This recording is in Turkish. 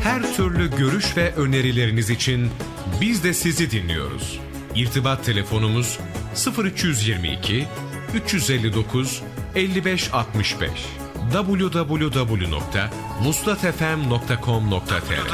Her türlü görüş ve önerileriniz için biz de sizi dinliyoruz. İrtibat telefonumuz 0322 359 5565 www.vuslatfm.com.tr